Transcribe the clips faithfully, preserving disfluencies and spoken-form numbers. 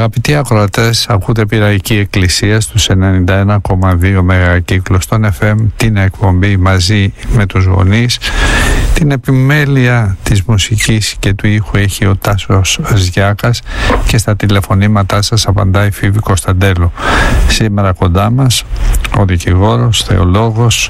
Αγαπητοί ακροατές, ακούτε Πειραϊκή Εκκλησία στους ενενήντα ένα κόμμα δύο μεγακύκλο στον εφ εμ, την εκπομπή μαζί με τους γονείς. Την επιμέλεια της μουσικής και του ήχου έχει ο Τάσος Ζιάκας και στα τηλεφωνήματά σας απαντάει η Φίβη Κωνσταντέλου. Σήμερα κοντά μας ο δικηγόρος, θεολόγος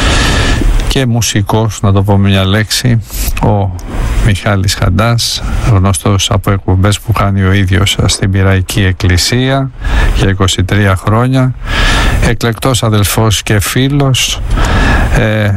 και μουσικός, να το πω μια λέξη, ο Μιχάλης Χαντάς, γνωστός από εκπομπές που κάνει ο ίδιος στην Πειραϊκή Εκκλησία για είκοσι τρία χρόνια, εκλεκτός αδελφός και φίλος. ε,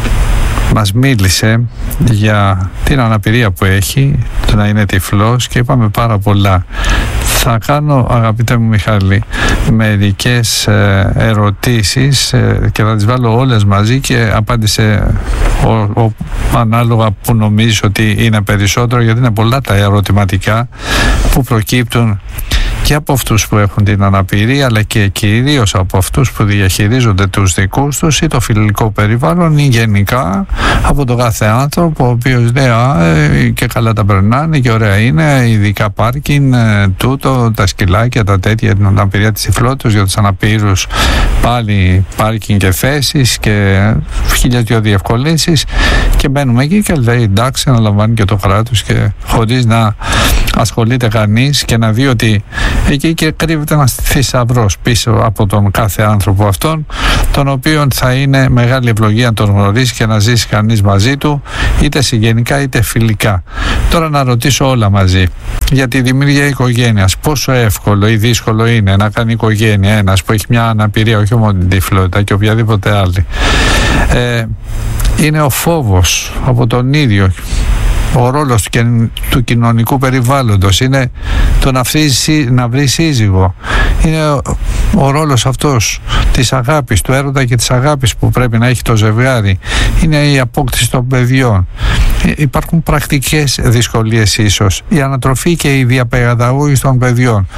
μας μίλησε για την αναπηρία που έχει, το να είναι τυφλός, και είπαμε πάρα πολλά. Θα κάνω, αγαπητέ μου Μιχάλη, μερικές ε, ερωτήσεις ε, και θα τις βάλω όλες μαζί και απάντησε ο, ο, ανάλογα που νομίζεις ότι είναι περισσότερο, γιατί είναι πολλά τα ερωτηματικά που προκύπτουν και από αυτούς που έχουν την αναπηρία, αλλά και κυρίως από αυτούς που διαχειρίζονται τους δικούς τους ή το φιλικό περιβάλλον, ή γενικά από τον κάθε άνθρωπο, ο οποίος λέει «Α, ε, και καλά τα περνάνε και ωραία είναι, ειδικά πάρκινγκ, ε, τούτο, τα σκυλάκια, τα τέτοια, την αναπηρία της τυφλότητας, για τους αναπήρους πάλι πάρκινγκ και θέσεις και χίλιες δυο διευκολύνσεις», και μπαίνουμε εκεί και λέει εντάξει, αναλαμβάνει και το κράτος, και χωρίς να ασχολείται κανείς και να δει ότι εκεί και κρύβεται ένας θησαυρός πίσω από τον κάθε άνθρωπο αυτόν, τον οποίον θα είναι μεγάλη ευλογία να τον γνωρίσει και να ζήσει κανείς μαζί του, είτε συγγενικά είτε φιλικά. Τώρα να ρωτήσω όλα μαζί για τη δημιουργία οικογένειας. Πόσο εύκολο ή δύσκολο είναι να κάνει οικογένεια ένας που έχει μια αναπηρία, όχι μόνο την τυφλότητα και οποιαδήποτε άλλη? Ε, είναι ο φόβος από τον ίδιο, ο ρόλος του, του κοινωνικού περιβάλλοντος, είναι το να, βρει, να βρει σύζυγο, είναι ο, ο ρόλος αυτός της αγάπης, του έρωτα και της αγάπης που πρέπει να έχει το ζευγάρι, είναι η απόκτηση των παιδιών. Υπάρχουν πρακτικές δυσκολίες ίσως, η ανατροφή και η διαπαιδαγώγηση των παιδιών.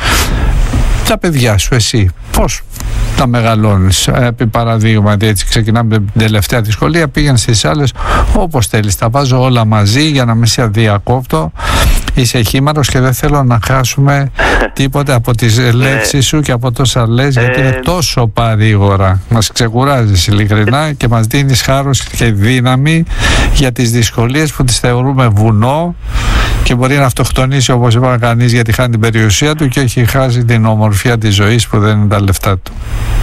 Τα παιδιά σου, εσύ πώς τα μεγαλώνεις? Επί παραδείγματι, έτσι ξεκινάμε την τελευταία δυσκολία, πήγαινε στις άλλες όπως θέλεις, τα βάζω όλα μαζί για να μην σε διακόπτω. Είσαι χήμαρος και δεν θέλω να χάσουμε τίποτε από τις λέξεις σου και από τόσα λες, γιατί είναι τόσο παρήγορα. Μας ξεκουράζεις ειλικρινά και μας δίνεις χάρος και δύναμη για τις δυσκολίες που τις θεωρούμε βουνό και μπορεί να αυτοκτονήσει, όπως είπα, κανείς, γιατί χάνει την περιουσία του και έχει χάσει την ομορφιά της ζωής που δεν είναι τα λεφτά του.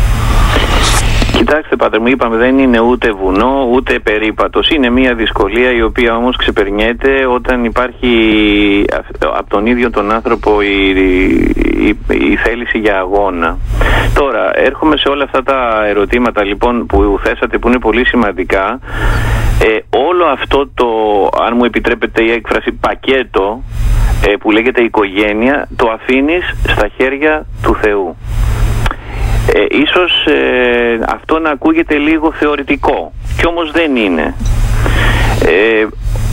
Κοιτάξτε, πατέρ μου, είπαμε, δεν είναι ούτε βουνό ούτε περίπατος. Είναι μια δυσκολία η οποία όμως ξεπερνιέται όταν υπάρχει από τον ίδιο τον άνθρωπο η, η, η θέληση για αγώνα. Τώρα, έρχομαι σε όλα αυτά τα ερωτήματα λοιπόν που θέσατε, που είναι πολύ σημαντικά. Ε, όλο αυτό το, αν μου επιτρέπετε η έκφραση, πακέτο ε, που λέγεται οικογένεια, το αφήνεις στα χέρια του Θεού. Ε, ίσως ε, αυτό να ακούγεται λίγο θεωρητικό, κι όμως δεν είναι. Ε,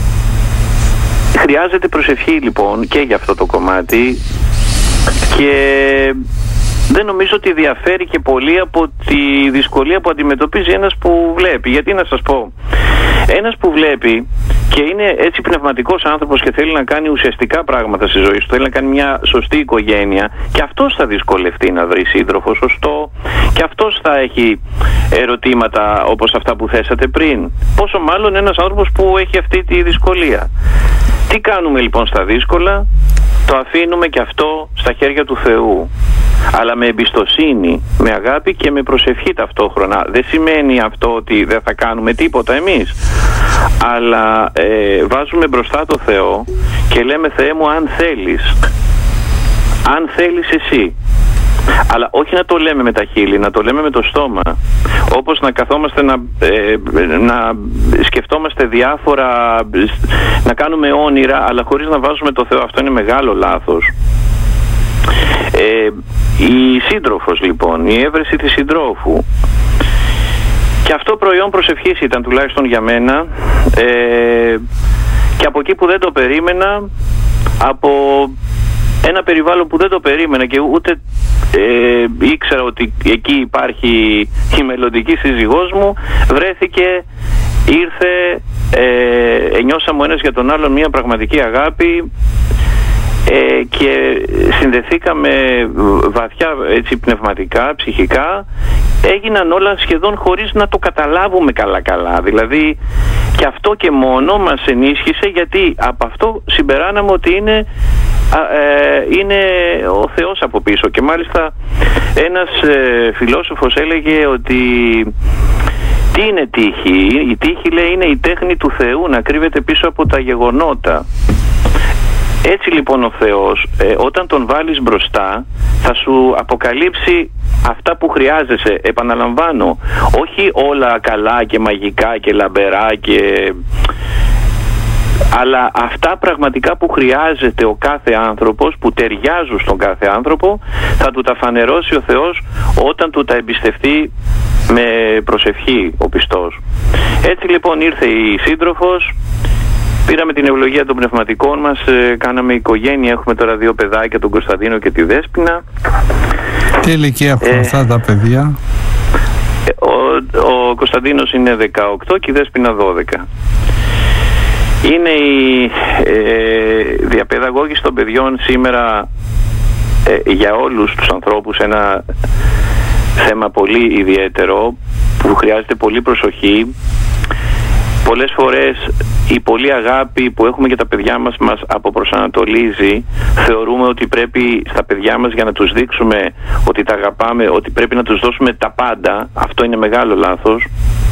χρειάζεται προσευχή λοιπόν και για αυτό το κομμάτι, και δεν νομίζω ότι διαφέρει και πολύ από τη δυσκολία που αντιμετωπίζει ένας που βλέπει. Γιατί να σας πω, ένας που βλέπει και είναι έτσι πνευματικός άνθρωπος και θέλει να κάνει ουσιαστικά πράγματα στη ζωή του, θέλει να κάνει μια σωστή οικογένεια, και αυτός θα δυσκολευτεί να βρει σύντροφο σωστό, και αυτός θα έχει ερωτήματα όπως αυτά που θέσατε πριν. Πόσο μάλλον ένας άνθρωπος που έχει αυτή τη δυσκολία. Τι κάνουμε λοιπόν στα δύσκολα? Το αφήνουμε και αυτό στα χέρια του Θεού, αλλά με εμπιστοσύνη, με αγάπη και με προσευχή ταυτόχρονα. Δεν σημαίνει αυτό ότι δεν θα κάνουμε τίποτα εμείς, αλλά ε, βάζουμε μπροστά το Θεό και λέμε «Θεέ μου, αν θέλεις, αν θέλεις εσύ». Αλλά όχι να το λέμε με τα χείλη, να το λέμε με το στόμα. Όπως να καθόμαστε να, ε, να σκεφτόμαστε διάφορα, να κάνουμε όνειρα, αλλά χωρίς να βάζουμε το Θεό. Αυτό είναι μεγάλο λάθος. Ε, η σύντροφος λοιπόν, η έβρεση της συντρόφου, και αυτό προϊόν προσευχής ήταν, τουλάχιστον για μένα, ε, και από εκεί που δεν το περίμενα, από ένα περιβάλλον που δεν το περίμενα και ούτε ε, ήξερα ότι εκεί υπάρχει η μελλοντική σύζυγός μου, βρέθηκε, ήρθε, ε, ενιώσαμε ο ένας για τον άλλον μια πραγματική αγάπη, ε, και συνδεθήκαμε βαθιά, έτσι, πνευματικά, ψυχικά. Έγιναν όλα σχεδόν χωρίς να το καταλάβουμε καλά-καλά. Δηλαδή και αυτό και μόνο μας ενίσχυσε, γιατί από αυτό συμπεράναμε ότι είναι, ε, είναι ο Θεός από πίσω. Και μάλιστα ένας ε, φιλόσοφος έλεγε ότι τι είναι τύχη? Η τύχη, λέει, είναι η τέχνη του Θεού να κρύβεται πίσω από τα γεγονότα. Έτσι λοιπόν ο Θεός, ε, όταν τον βάλεις μπροστά, θα σου αποκαλύψει αυτά που χρειάζεσαι. Επαναλαμβάνω, όχι όλα καλά και μαγικά και λαμπερά και... αλλά αυτά πραγματικά που χρειάζεται ο κάθε άνθρωπος, που ταιριάζουν στον κάθε άνθρωπο, θα του τα φανερώσει ο Θεός όταν του τα εμπιστευτεί με προσευχή ο πιστός. Έτσι λοιπόν ήρθε η σύντροφος, πήραμε την ευλογία των πνευματικών μας, ε, κάναμε οικογένεια, έχουμε τώρα δύο παιδάκια, τον Κωνσταντίνο και τη Δέσποινα. Τι ηλικία έχουν ε, αυτά τα παιδιά? Ο, ο Κωνσταντίνος είναι δεκαοκτώ και η Δέσποινα δώδεκα. Είναι η ε, διαπαιδαγώγηση των παιδιών σήμερα ε, για όλους τους ανθρώπους ένα θέμα πολύ ιδιαίτερο που χρειάζεται πολύ προσοχή. Πολλές φορές η πολλή αγάπη που έχουμε για τα παιδιά μας μας αποπροσανατολίζει. Θεωρούμε ότι πρέπει στα παιδιά μας, για να τους δείξουμε ότι τα αγαπάμε, ότι πρέπει να τους δώσουμε τα πάντα. Αυτό είναι μεγάλο λάθος.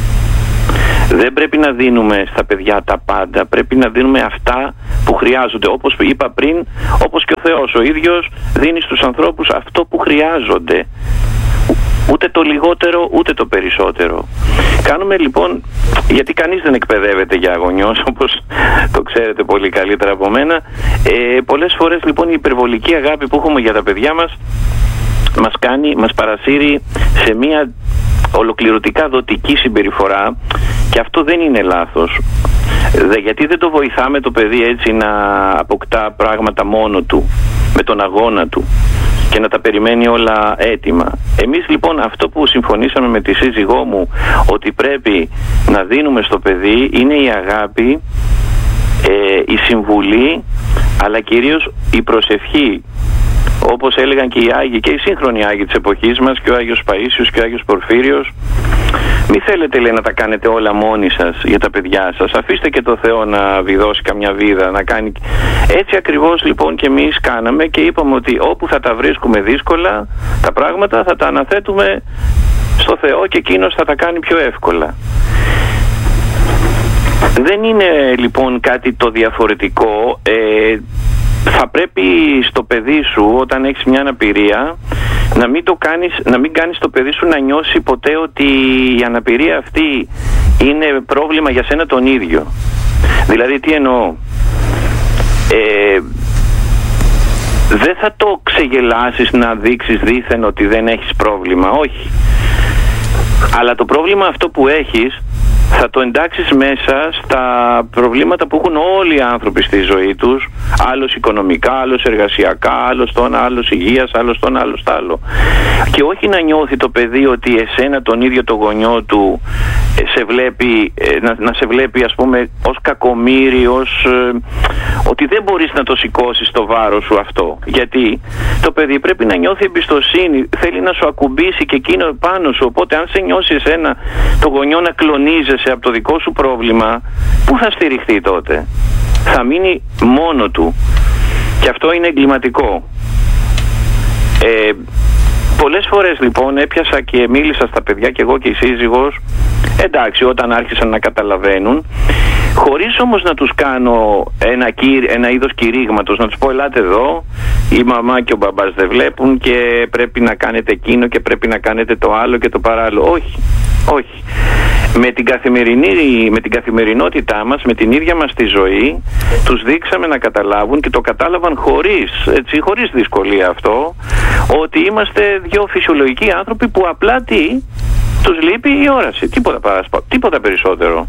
Δεν πρέπει να δίνουμε στα παιδιά τα πάντα, πρέπει να δίνουμε αυτά που χρειάζονται. Όπως είπα πριν, όπως και ο Θεός ο ίδιος δίνει στους ανθρώπους αυτό που χρειάζονται. Ούτε το λιγότερο, ούτε το περισσότερο. Κάνουμε λοιπόν, γιατί κανείς δεν εκπαιδεύεται για αγωνιός, όπως το ξέρετε πολύ καλύτερα από μένα, ε, πολλές φορές λοιπόν η υπερβολική αγάπη που έχουμε για τα παιδιά μας μας κάνει, μας παρασύρει σε μια ολοκληρωτικά δοτική συμπεριφορά, και αυτό δεν είναι λάθος. Δε, γιατί δεν το βοηθάμε το παιδί έτσι να αποκτά πράγματα μόνο του, με τον αγώνα του, και να τα περιμένει όλα έτοιμα. Εμείς λοιπόν αυτό που συμφωνήσαμε με τη σύζυγό μου, ότι πρέπει να δίνουμε στο παιδί, είναι η αγάπη, ε, η συμβουλή, αλλά κυρίως η προσευχή. Όπως έλεγαν και οι Άγιοι, και οι σύγχρονοι Άγιοι της εποχής μας, και ο Άγιος Παΐσιος και ο Άγιος Πορφύριος, μη θέλετε, λέει, να τα κάνετε όλα μόνοι σας για τα παιδιά σας. Αφήστε και το Θεό να βιδώσει καμιά βίδα, να κάνει. Έτσι ακριβώς λοιπόν και εμείς κάναμε, και είπαμε ότι όπου θα τα βρίσκουμε δύσκολα τα πράγματα, θα τα αναθέτουμε στο Θεό και εκείνος θα τα κάνει πιο εύκολα. Δεν είναι λοιπόν κάτι το διαφορετικό. Ε, θα πρέπει στο παιδί σου, όταν έχεις μια αναπηρία, να μην, το κάνεις, να μην κάνεις το παιδί σου να νιώσει ποτέ ότι η αναπηρία αυτή είναι πρόβλημα για σένα τον ίδιο. Δηλαδή τι εννοώ? Ε, δεν θα το ξεγελάσεις να δείξεις δήθεν ότι δεν έχεις πρόβλημα, όχι. Αλλά το πρόβλημα αυτό που έχεις θα το εντάξεις μέσα στα προβλήματα που έχουν όλοι οι άνθρωποι στη ζωή τους, άλλος οικονομικά, άλλος εργασιακά, άλλος το ένα, άλλος υγείας, άλλος το ένα, άλλος το άλλο. Και όχι να νιώθει το παιδί ότι εσένα τον ίδιο το γονιό του σε βλέπει, να, να σε βλέπει ας πούμε ως κακομοίρη, ως, ε, ότι δεν μπορείς να το σηκώσεις το βάρος σου αυτό. Γιατί το παιδί πρέπει να νιώθει εμπιστοσύνη, θέλει να σου ακουμπήσει και εκείνο πάνω σου. Οπότε αν σε νιώσει εσένα το γονιό να κλονίζεσαι από το δικό σου πρόβλημα, πού θα στηριχθεί τότε? Θα μείνει μόνο του, και αυτό είναι εγκληματικό. ε, Πολλές φορές λοιπόν έπιασα και μίλησα στα παιδιά, και εγώ και η σύζυγος, εντάξει, όταν άρχισαν να καταλαβαίνουν, χωρίς όμως να τους κάνω ένα, κυρ, ένα είδος κηρύγματος, να τους πω ελάτε εδώ, η μαμά και ο μπαμπάς δεν βλέπουν και πρέπει να κάνετε εκείνο και πρέπει να κάνετε το άλλο και το παράλληλο. Όχι, όχι. Με την, καθημερινή, με την καθημερινότητά μας, με την ίδια μας τη ζωή, τους δείξαμε να καταλάβουν, και το κατάλαβαν χωρίς, έτσι, χωρίς δυσκολία αυτό, ότι είμαστε δύο φυσιολογικοί άνθρωποι που απλά τι, τους λείπει η όραση, τίποτα, τίποτα περισσότερο.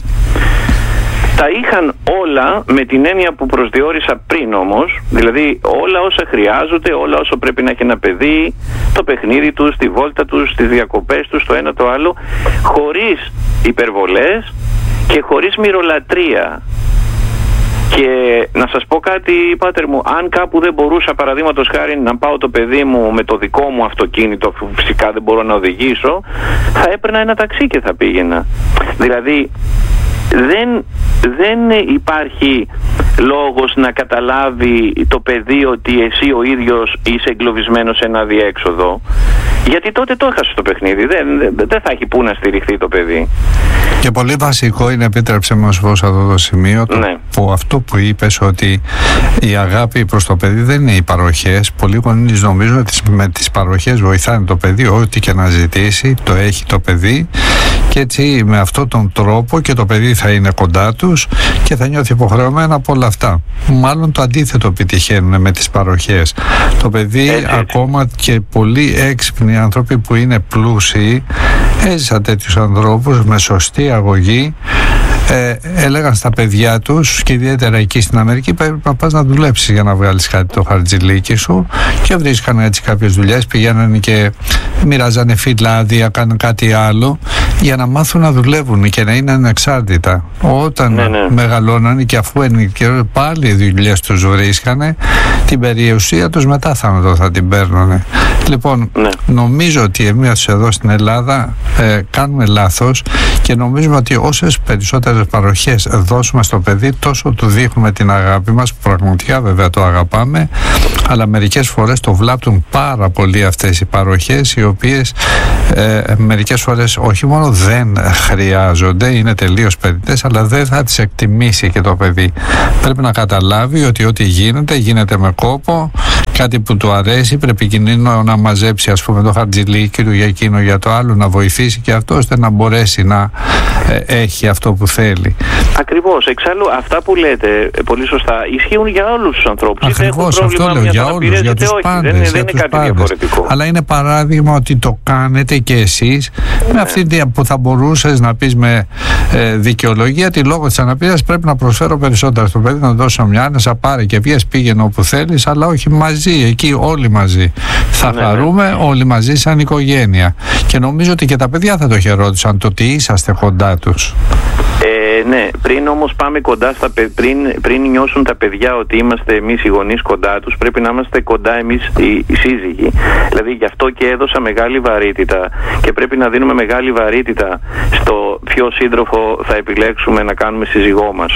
Τα είχαν όλα με την έννοια που προσδιορίσα πριν όμως, δηλαδή όλα όσα χρειάζονται, όλα όσα πρέπει να έχει ένα παιδί, το παιχνίδι τους, τη βόλτα τους, τις διακοπές τους, το ένα το άλλο, χωρίς υπερβολές και χωρίς μυρολατρεία. Και να σας πω κάτι, πάτερ μου, αν κάπου δεν μπορούσα παραδείγματος χάρη να πάω το παιδί μου με το δικό μου αυτοκίνητο, φυσικά δεν μπορώ να οδηγήσω, θα έπαιρνα ένα ταξί και θα πήγαινα. Δηλαδή δεν, δεν υπάρχει λόγος να καταλάβει το παιδί ότι εσύ ο ίδιος είσαι εγκλωβισμένος σε ένα διέξοδο, γιατί τότε το έχασε το παιχνίδι. Δεν, δεν, δεν θα έχει πού να στηριχθεί το παιδί. Και πολύ βασικό είναι, επίτρεψε με να σου πω σε αυτό το σημείο, το, ναι. που αυτό που είπες, ότι η αγάπη προς το παιδί δεν είναι οι παροχές. Πολλοί γονείς νομίζουν ότι με τις παροχές βοηθάνε το παιδί, ό,τι και να ζητήσει το έχει το παιδί, και έτσι με αυτόν τον τρόπο και το παιδί θα είναι κοντά τους και θα νιώθει υποχρεωμένο από όλα αυτά. Μάλλον το αντίθετο επιτυχαίνουν με τις παροχές. Το παιδί, έτσι, ακόμα και πολλοί έξυπνοι άνθρωποι που είναι πλούσιοι, έζησα τέτοιους ανθρώπους με σωστή αγωγή, ε, έλεγαν στα παιδιά τους, και ιδιαίτερα εκεί στην Αμερική, πρέπει να πας να δουλέψεις για να βγάλεις κάτι το χαρτζηλίκι σου, και βρίσκαν έτσι κάποιες δουλειές, πηγαίνανε και μοιράζανε φυλάδια, κάνουν κάτι άλλο για να μάθουν να δουλεύουν και να είναι ανεξάρτητα. Όταν ναι, ναι. μεγαλώνανε και αφού ενοικιάζουν, πάλι οι δουλειές τους βρίσκανε, την περιουσία τους μετά θάνατο θα την παίρνανε. Λοιπόν, ναι. νομίζω ότι εμείς εδώ στην Ελλάδα ε, κάνουμε λάθος και νομίζουμε ότι όσες περισσότερες παροχές δώσουμε στο παιδί, τόσο του δείχνουμε την αγάπη μας, που πραγματικά βέβαια το αγαπάμε, αλλά μερικές φορές το βλάπτουν πάρα πολύ αυτές οι παροχές, οι οποίες ε, μερικές φορές όχι μόνο δεν χρειάζονται, είναι τελείως περιττές, αλλά δεν θα τις εκτιμήσει και το παιδί. Πρέπει να καταλάβει ότι ό,τι γίνεται, γίνεται με κόπο, κάτι που του αρέσει, πρέπει εκείνο να μαζέψει, ας πούμε, το χαρτζηλίκι του για εκείνο, για το άλλο, να βοηθήσει και αυτό, ώστε να μπορέσει να ε, έχει αυτό που θέλει. Ακριβώς. Εξάλλου αυτά που λέτε πολύ σωστά ισχύουν για όλους τους ανθρώπους. Ακριβώς, αυτό λέω, για όλους, για τους πάντες. Δεν, για δεν είναι κάτι πάντες. διαφορετικό. Αλλά είναι παράδειγμα ότι το κάνετε και εσείς, ναι. με αυτή που θα μπορούσες να πεις με ε, δικαιολογία, τη λόγω της αναπηρίας πρέπει να προσφέρω περισσότερα στο παιδί, να δώσω μια άνεσα, πάρε και βγες, πήγαινε όπου θέλεις, αλλά όχι μαζί, εκεί όλοι μαζί. Θα ναι, χαρούμε ναι. όλοι μαζί σαν οικογένεια. Και νομίζω ότι και τα παιδιά θα το χαιρόντουσαν, το ότι είσαστε κοντά τους. Ε, ναι, πριν όμως πάμε κοντά στα παιδιά, πριν, πριν νιώσουν τα παιδιά ότι είμαστε εμείς οι γονείς κοντά τους, πρέπει να είμαστε κοντά εμείς οι, οι σύζυγοι. Δηλαδή γι' αυτό και έδωσα μεγάλη βαρύτητα και πρέπει να δίνουμε μεγάλη βαρύτητα στο ποιο σύντροφο θα επιλέξουμε να κάνουμε σύζυγό μας.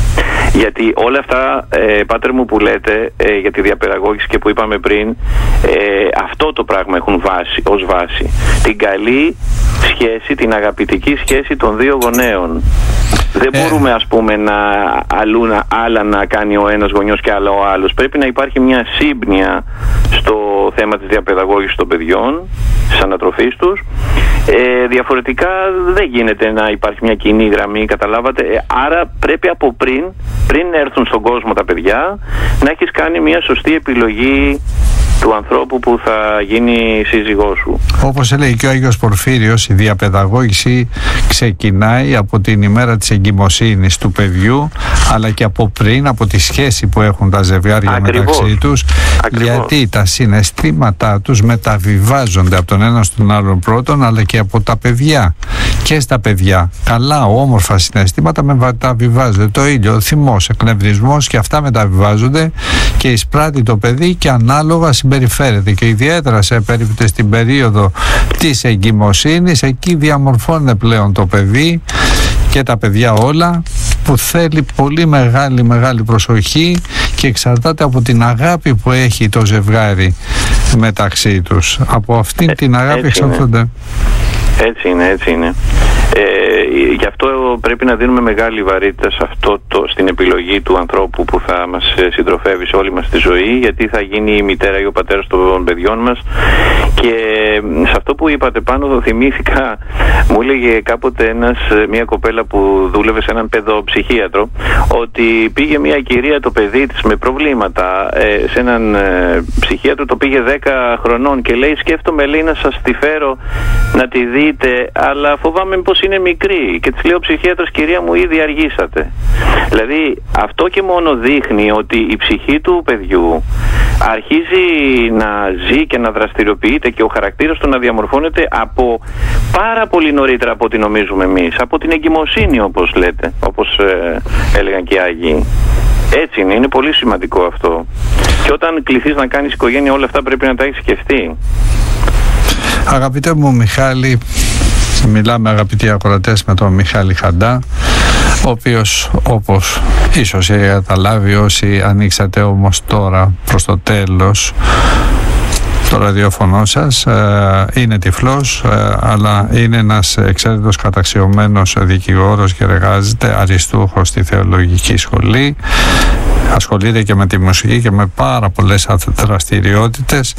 Γιατί όλα αυτά, ε, πάτερ μου, που λέτε ε, για τη διαπαιδαγώγηση και που είπαμε πριν, ε, αυτό το πράγμα έχουν βάση, ως βάση. Την καλή σχέση, την αγαπητική σχέση των δύο γονέων. Δεν ε. μπορούμε, ας πούμε, να αλλού να, άλλα να κάνει ο ένας γονιός και άλλα ο άλλος. Πρέπει να υπάρχει μια σύμπνοια στο θέμα της διαπαιδαγώγησης των παιδιών, της ανατροφής τους. Ε, διαφορετικά δεν γίνεται να υπάρχει μια κοινή γραμμή, καταλάβατε. Ε, άρα πρέπει από πριν, πριν έρθουν στον κόσμο τα παιδιά, να έχεις κάνει μια σωστή επιλογή του ανθρώπου που θα γίνει σύζυγός σου. Όπως έλεγε και ο Άγιος Πορφύριος, η διαπαιδαγώγηση ξεκινάει από την ημέρα της εγκυμοσύνης του παιδιού, αλλά και από πριν, από τη σχέση που έχουν τα ζευγάρια Ακριβώς. μεταξύ τους. Ακριβώς. Γιατί τα συναισθήματά τους μεταβιβάζονται από τον ένα στον άλλον πρώτον, αλλά και από τα παιδιά. Και στα παιδιά καλά όμορφα συναισθήματα μεταβιβάζονται. Το ήλιο, ο θυμός, εκνευρισμός, και αυτά μεταβιβάζονται και εισπράττει το παιδί και ανάλογα συμπεριφέρεται. Και ιδιαίτερα σε περίπτωση στην περίοδο της εγκυμοσύνης, εκεί διαμορφώνεται πλέον το παιδί και τα παιδιά όλα, που θέλει πολύ μεγάλη μεγάλη προσοχή και εξαρτάται από την αγάπη που έχει το ζευγάρι μεταξύ τους. Από αυτήν ε, την αγάπη εξαρτώνται. Έτσι είναι, έτσι είναι. Ε, γι' αυτό πρέπει να δίνουμε μεγάλη βαρύτητα σε αυτό το, στην επιλογή του ανθρώπου που θα μας συντροφεύει σε όλη μας τη ζωή, γιατί θα γίνει η μητέρα ή ο πατέρας των παιδιών μας. Και σε αυτό που είπατε πάνω, το θυμήθηκα, μου έλεγε κάποτε ένας, μια κοπέλα που δούλευε σε έναν παιδοψυχίατρο, ότι πήγε μια κυρία το παιδί της με προβλήματα ε, σε έναν ε, ψυχίατρο, το πήγε δέκα χρονών και λέει, σκέφτομαι, λέει, να σας τη φέρω να τη δείτε, αλλά φοβάμαι πως είναι μικρή. Και της λέει ο ψυχίατρος, κυρία μου, ήδη αργήσατε. Δηλαδή αυτό και μόνο δείχνει ότι η ψυχή του παιδιού αρχίζει να ζει και να δραστηριοποιείται και ο χαρακτήρας του να διαμορφώνεται από πάρα πολύ νωρίτερα από ό,τι νομίζουμε εμείς, από την εγκυμοσύνη, όπως λέτε, όπως ε, έλεγαν και οι Άγιοι. Έτσι είναι, είναι πολύ σημαντικό αυτό. Και όταν κληθείς να κάνεις οικογένεια, όλα αυτά πρέπει να τα έχεις σκεφτεί. Αγαπητέ μου Μιχάλη, μιλάμε αγαπητοί ακροατές με τον Μιχάλη Χαντά, ο οποίος, όπως ίσως έχετε καταλάβει όσοι ανοίξατε όμως τώρα προς το τέλος το ραδιόφωνο σας, είναι τυφλός, αλλά είναι ένας εξαίρετος καταξιωμένος δικηγόρος και εργάζεται αριστούχος στη θεολογική σχολή. Ασχολείται και με τη μουσική και με πάρα πολλές δραστηριότητες,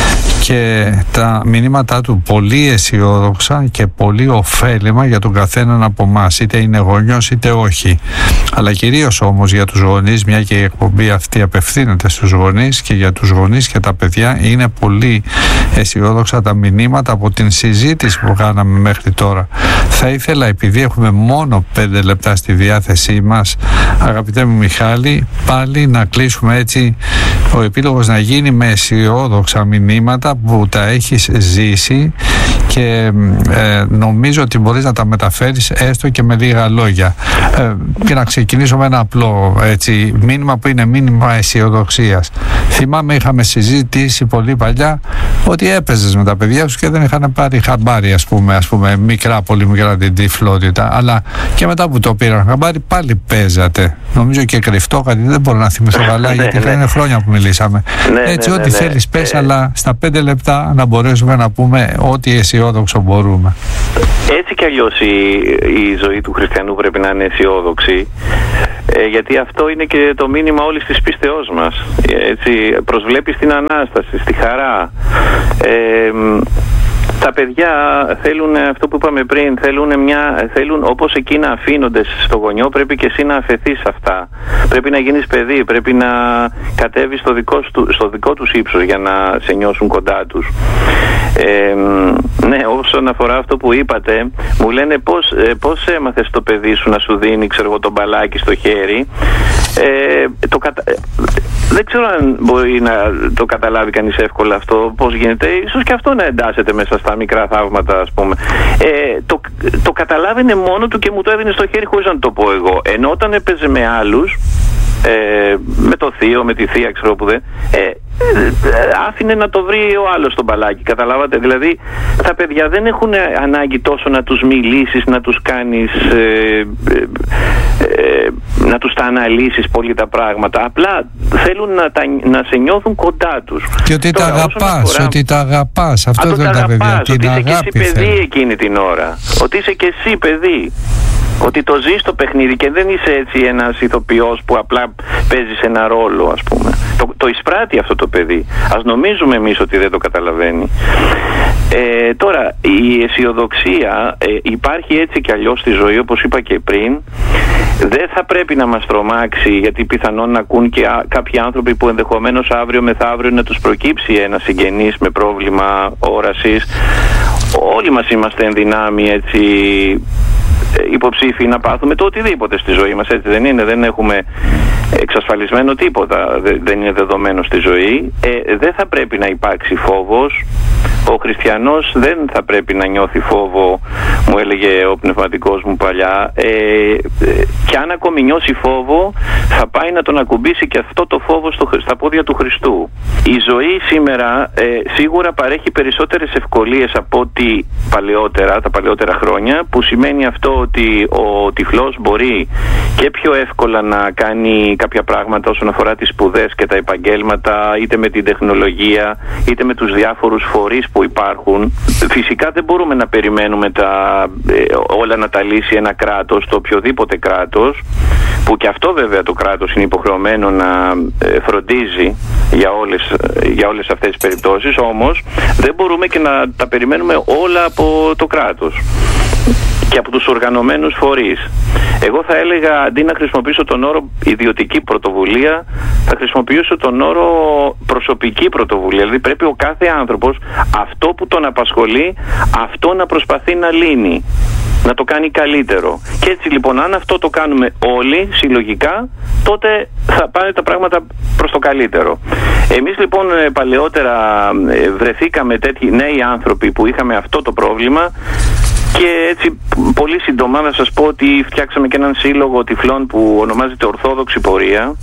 και τα μηνύματά του πολύ αισιόδοξα και πολύ ωφέλιμα για τον καθέναν από εμάς, είτε είναι γονιός είτε όχι. Αλλά κυρίως όμως για τους γονείς, μια και η εκπομπή αυτή απευθύνεται στους γονείς, και για τους γονείς και τα παιδιά είναι πολύ αισιόδοξα τα μηνύματα από την συζήτηση που κάναμε μέχρι τώρα. Θα ήθελα, επειδή έχουμε μόνο πέντε λεπτά στη διάθεσή μας, αγαπητέ μου Μιχάλη, πάλι να κλείσουμε έτσι, ο επίλογος να γίνει με αισιόδοξα μηνύματα που τα έχεις ζήσει, και ε, νομίζω ότι μπορείς να τα μεταφέρεις έστω και με λίγα λόγια. Ε, και να ξεκινήσω με ένα απλό έτσι, μήνυμα που είναι μήνυμα αισιοδοξίας. Θυμάμαι, είχαμε συζητήσει πολύ παλιά ότι έπαιζες με τα παιδιά σου και δεν είχαν πάρει χαμπάρι, ας πούμε, ας πούμε μικρά, πολύ μικρά την τυφλότητα, αλλά και μετά που το πήραν χαμπάρι πάλι παίζατε. Νομίζω και κρυφτό κάτι, δεν μπορώ να θυμηθώ καλά, γιατί θα είναι χρόνια που μιλήσαμε. Έτσι, ό,τι θέλεις πες, αλλά στα πέντε λεπτά να μπορέσουμε να πούμε ό,τι αισιόδοξο μπορούμε. Έτσι κι αλλιώς η, η ζωή του χριστιανού πρέπει να είναι αισιόδοξη, ε, γιατί αυτό είναι και το μήνυμα όλης της πίστεώς μας. Έτσι, προσβλέπει στην Ανάσταση, στη χαρά. Ε, τα παιδιά θέλουν αυτό που είπαμε πριν, θέλουν, μια, θέλουν όπως εκεί να αφήνονται στο γονιό, πρέπει και εσύ να αφαιθείς αυτά. Πρέπει να γίνεις παιδί, πρέπει να κατέβεις στο δικό, στο δικό τους ύψος για να σε νιώσουν κοντά τους. Ε, ναι, όσον αφορά αυτό που είπατε, μου λένε πώς, πώς έμαθες το παιδί σου να σου δίνει, ξέρω εγώ, το μπαλάκι στο χέρι. Ε, το κατα... Δεν ξέρω αν μπορεί να το καταλάβει κανείς εύκολα αυτό, πώς γίνεται. Ίσως και αυτό να εντάσσεται μέσα στα μικρά θαύματα, ας πούμε. Ε, το, το καταλάβαινε μόνο του και μου το έδινε στο χέρι χωρίς να το πω εγώ. Ενώ όταν έπαιζε με άλλους, ε, με το θείο, με τη θεία, ξέρω που δεν, ε, άφηνε να το βρει ο άλλος το μπαλάκι, καταλάβατε. Δηλαδή τα παιδιά δεν έχουν ανάγκη τόσο να τους μιλήσεις, να τους κάνεις ε, ε, ε, να τους τα αναλύσεις πολύ τα πράγματα. Απλά θέλουν να, τα, να σε νιώθουν κοντά τους. Και ότι τώρα, τα αγαπάς, αφορά, ότι τα αγαπάς. Αυτό δεν τα παιδιά, ότι είσαι και εσύ παιδί θέλει. Εκείνη την ώρα, ότι είσαι και εσύ παιδί, ότι το ζεις το παιχνίδι και δεν είσαι έτσι ένας ηθοποιός που απλά παίζεις ένα ρόλο, ας πούμε. Το, το εισπράττει αυτό το παιδί. Ας νομίζουμε εμείς ότι δεν το καταλαβαίνει. Ε, τώρα, η αισιοδοξία ε, υπάρχει έτσι κι αλλιώς στη ζωή, όπως είπα και πριν. Δεν θα πρέπει να μας τρομάξει, γιατί πιθανόν να ακούν και α, κάποιοι άνθρωποι που ενδεχομένως αύριο μεθαύριο να τους προκύψει ένα συγγενής με πρόβλημα όρασης. Όλοι μας είμαστε εν δυνάμει, έτσι, υποψήφιοι να πάθουμε το οτιδήποτε στη ζωή μας, έτσι δεν είναι? Δεν έχουμε εξασφαλισμένο τίποτα, δεν είναι δεδομένο στη ζωή. Ε, δεν θα πρέπει να υπάρξει φόβος. Ο χριστιανός δεν θα πρέπει να νιώθει φόβο, μου έλεγε ο πνευματικός μου παλιά, ε, ε, και αν ακόμη νιώσει φόβο θα πάει να τον ακουμπήσει και αυτό το φόβο στο, στα πόδια του Χριστού. Η ζωή σήμερα ε, σίγουρα παρέχει περισσότερες ευκολίες από ό,τι παλαιότερα, τα παλαιότερα χρόνια, που σημαίνει αυτό ότι ο τυφλός μπορεί και πιο εύκολα να κάνει κάποια πράγματα όσον αφορά τις σπουδές και τα επαγγέλματα, είτε με την τεχνολογία είτε με τους διάφορους φορείς που υπάρχουν. Φυσικά δεν μπορούμε να περιμένουμε τα, ε, όλα να τα λύσει ένα κράτος, το οποιοδήποτε κράτος, που και αυτό βέβαια το κράτος είναι υποχρεωμένο να ε, φροντίζει για όλες, για όλες αυτές τις περιπτώσεις, όμως δεν μπορούμε και να τα περιμένουμε όλα από το κράτος και από τους οργανωμένους φορείς. Εγώ θα έλεγα, αντί να χρησιμοποιήσω τον όρο ιδιωτική πρωτοβουλία, θα χρησιμοποιήσω τον όρο προσωπική πρωτοβουλία. Δηλαδή πρέπει ο κάθε άνθρωπος αυτό που τον απασχολεί, αυτό να προσπαθεί να λύνει, να το κάνει καλύτερο. Και έτσι λοιπόν, αν αυτό το κάνουμε όλοι συλλογικά, τότε θα πάνε τα πράγματα προς το καλύτερο. Εμείς λοιπόν παλαιότερα βρεθήκαμε τέτοιοι νέοι άνθρωποι που είχαμε αυτό το πρόβλημα. Και έτσι πολύ σύντομα να σας πω ότι φτιάξαμε και έναν σύλλογο τυφλών που ονομάζεται Ορθόδοξη Πορεία,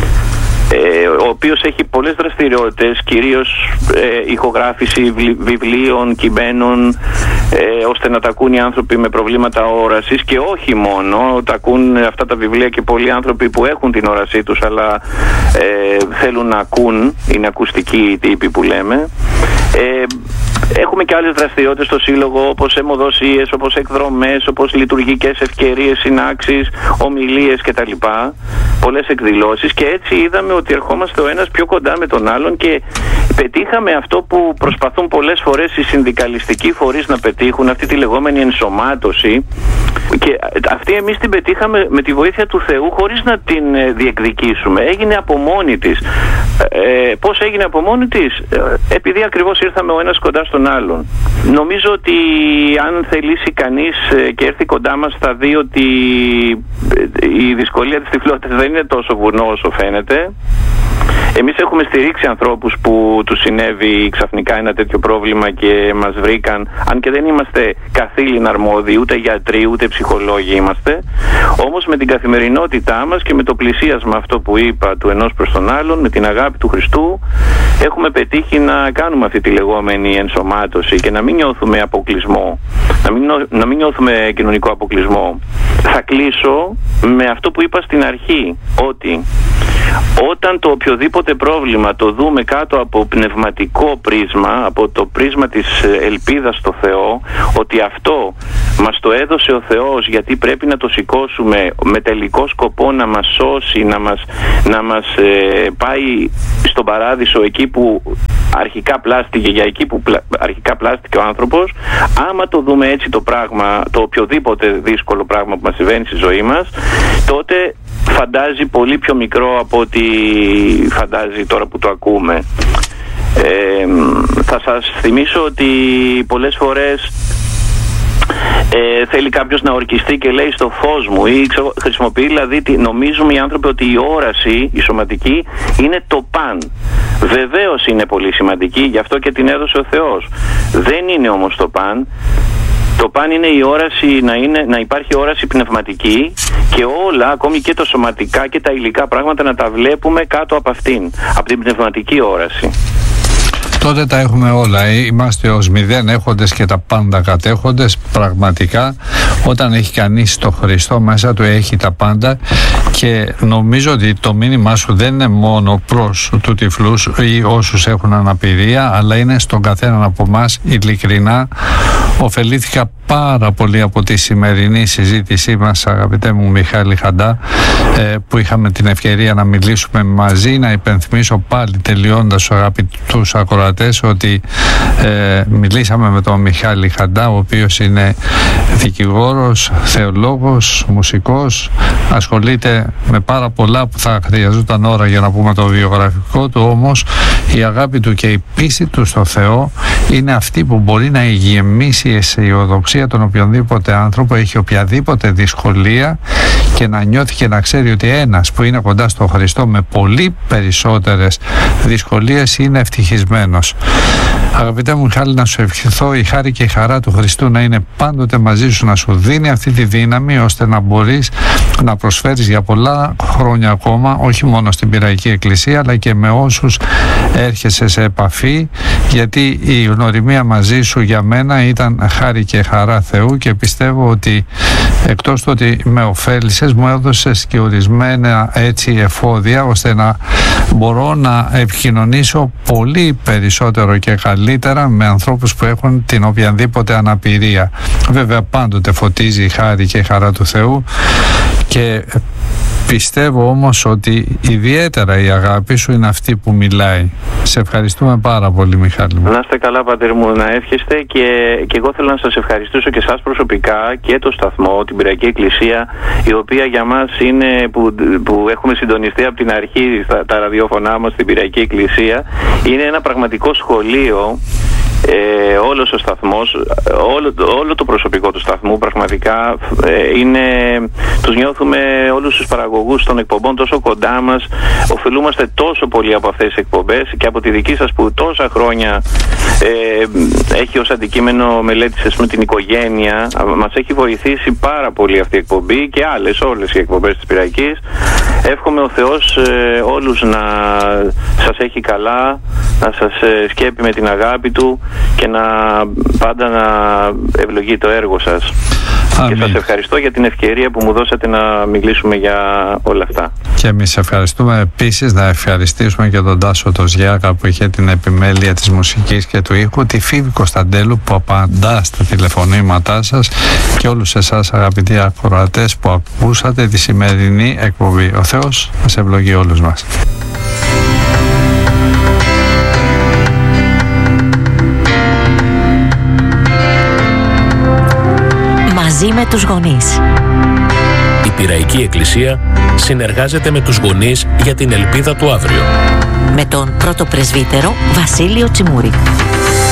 ο οποίος έχει πολλές δραστηριότητες, κυρίως ε, ηχογράφηση βιβλίων, κειμένων, ε, ώστε να τα ακούν οι άνθρωποι με προβλήματα όρασης, και όχι μόνο, τα ακούν αυτά τα βιβλία και πολλοί άνθρωποι που έχουν την όρασή τους αλλά ε, θέλουν να ακούν, είναι ακουστικοί τύποι που λέμε. Ε, Έχουμε και άλλες δραστηριότητες στο Σύλλογο, όπως αιμοδοσίες, όπως εκδρομές, όπως λειτουργικές ευκαιρίες, συνάξεις, ομιλίες κτλ. Πολλές εκδηλώσεις, και έτσι είδαμε ότι ερχόμαστε ο ένας πιο κοντά με τον άλλον και πετύχαμε αυτό που προσπαθούν πολλές φορές οι συνδικαλιστικοί φορείς να πετύχουν, αυτή τη λεγόμενη ενσωμάτωση, και αυτή εμείς την πετύχαμε με τη βοήθεια του Θεού χωρίς να την διεκδικήσουμε. Έγινε από μόνη της. Ε, πώς έγινε από μόνη της? Επειδή ακριβώς ήρθαμε ο ένας κοντά στον άλλον. Νομίζω ότι αν θελήσει κανείς και έρθει κοντά μας θα δει ότι η δυσκολία της τυφλότητας δεν είναι τόσο βουνό όσο φαίνεται. Εμείς έχουμε στηρίξει ανθρώπους που τους συνέβη ξαφνικά ένα τέτοιο πρόβλημα και μας βρήκαν, αν και δεν είμαστε καθήλυνα αρμόδιοι, ούτε γιατροί ούτε ψυχολόγοι είμαστε, όμως με την καθημερινότητά μας και με το πλησίασμα, αυτό που είπα, του ενός προς τον άλλον, με την αγάπη του Χριστού, έχουμε πετύχει να κάνουμε αυτή τη λεγόμενη ενσωμάτωση και να μην νιώθουμε αποκλεισμό, να μην, να μην νιώθουμε κοινωνικό αποκλεισμό. Θα κλείσω με αυτό που είπα στην αρχή, ότι όταν το οποιοδήποτε πρόβλημα το δούμε κάτω από πνευματικό πρίσμα, από το πρίσμα της ελπίδας στο Θεό, ότι αυτό μας το έδωσε ο Θεός γιατί πρέπει να το σηκώσουμε με τελικό σκοπό να μας σώσει, να μας, να μας ε, πάει στον παράδεισο, εκεί που αρχικά πλάστηκε, για εκεί που πλα, αρχικά πλάστηκε ο άνθρωπος. Άμα το δούμε έτσι το πράγμα, το οποιοδήποτε δύσκολο πράγμα που μας συμβαίνει στη ζωή μας, τότε φαντάζει πολύ πιο μικρό από ό,τι φαντάζει τώρα που το ακούμε. Ε, θα σας θυμίσω ότι πολλές φορές ε, θέλει κάποιος να ορκιστεί και λέει στο φως μου, ή χρησιμοποιεί, δηλαδή νομίζουμε οι άνθρωποι ότι η όραση, η σωματική, είναι το παν. Βεβαίως είναι πολύ σημαντική, γι' αυτό και την έδωσε ο Θεός. Δεν είναι όμως το παν. Το παν είναι η όραση, να, είναι, να υπάρχει όραση πνευματική, και όλα, ακόμη και τα σωματικά και τα υλικά πράγματα, να τα βλέπουμε κάτω από αυτήν, από την πνευματική όραση. Τότε τα έχουμε όλα. Είμαστε ως μηδέν έχοντες και τα πάντα κατέχοντες. Πραγματικά, όταν έχει κανείς το Χριστό μέσα του, έχει τα πάντα. Και νομίζω ότι το μήνυμά σου δεν είναι μόνο προς του τυφλούς ή όσους έχουν αναπηρία, αλλά είναι στον καθέναν από εμάς. Ειλικρινά ωφελήθηκα πάρα πολύ από τη σημερινή συζήτησή μας, αγαπητέ μου Μιχάλη Χαντά, που είχαμε την ευκαιρία να μιλήσουμε μαζί. Να υπενθυμίσω πάλι, τελειώντας, αγαπητούς ακροατές, ότι ε, μιλήσαμε με τον Μιχάλη Χαντά, ο οποίος είναι δικηγόρος, θεολόγος, μουσικός, ασχολείται με πάρα πολλά που θα χρειαζόταν ώρα για να πούμε το βιογραφικό του, όμως η αγάπη του και η πίστη του στο Θεό είναι αυτή που μπορεί να γεμίσει η αισιοδοξία τον οποιονδήποτε άνθρωπο έχει οποιαδήποτε δυσκολία, και να νιώθει και να ξέρει ότι ένας που είναι κοντά στο Χριστό με πολύ περισσότερες δυσκολίες είναι ευτυχισμένος. Αγαπητέ μου Μιχάλη, να σου ευχηθώ η χάρη και η χαρά του Χριστού να είναι πάντοτε μαζί σου, να σου δίνει αυτή τη δύναμη ώστε να μπορείς να προσφέρεις για πολλά χρόνια ακόμα, όχι μόνο στην Πειραϊκή Εκκλησία αλλά και με όσους έρχεσαι σε επαφή, γιατί η γνωριμία μαζί σου για μένα ήταν χάρη και χαρά Θεού, και πιστεύω ότι εκτός του ότι με ωφέλησες, μου έδωσες και ορισμένα έτσι εφόδια ώστε να μπορώ να επικοινωνήσω πολύ περισσότερο και καλύτερα με ανθρώπους που έχουν την οποιαδήποτε αναπηρία. Βέβαια πάντοτε φωτίζει η χάρη και η χαρά του Θεού, και πιστεύω όμως ότι ιδιαίτερα η αγάπη σου είναι αυτή που μιλάει. Σε ευχαριστούμε πάρα πολύ, Μιχάλη μου. Να είστε καλά, πατέρ μου, να εύχεστε, και, και εγώ θέλω να σας ευχαριστήσω και εσάς προσωπικά και το σταθμό, την Πειραϊκή Εκκλησία, η οποία για μας είναι, που, που έχουμε συντονιστεί από την αρχή στα, τα ραδιόφωνά μας στην Πειραϊκή Εκκλησία, είναι ένα πραγματικό σχολείο ε, όλος ο σταθμός, όλο, όλο το προσωπικό του σταθμού πραγματικά ε, είναι, τους νιώθουμε όλους τους παραγωγούς των εκπομπών τόσο κοντά μας, ωφελούμαστε τόσο πολύ από αυτές τις εκπομπές και από τη δική σας που τόσα χρόνια ε, έχει ως αντικείμενο μελέτησης με την οικογένεια. Μας έχει βοηθήσει πάρα πολύ αυτή η εκπομπή και άλλες όλες οι εκπομπές της Πειραϊκής. Εύχομαι ο Θεός ε, όλους να σας έχει καλά, να σας ε, σκέπει με την αγάπη του και να πάντα να ευλογεί το έργο σας. Αμήν. Και σας ευχαριστώ για την ευκαιρία που μου δώσατε να μιλήσουμε για όλα αυτά. Και εμείς ευχαριστούμε. Επίσης να ευχαριστήσουμε και τον Τάσο το Ζιάκα που είχε την επιμέλεια της μουσικής και του ήχου, τη Φίβη Κωνσταντέλου που απαντά στα τηλεφωνήματά σας και όλους εσάς αγαπητοί ακροατές που ακούσατε τη σημερινή εκπομπή. Ο Θεός μας ευλογεί όλους μας. Μαζί με τους γονείς. Η Πειραϊκή Εκκλησία συνεργάζεται με τους γονείς για την ελπίδα του αύριο. Με τον πρώτο πρεσβύτερο Βασίλειο Τσιμούρη.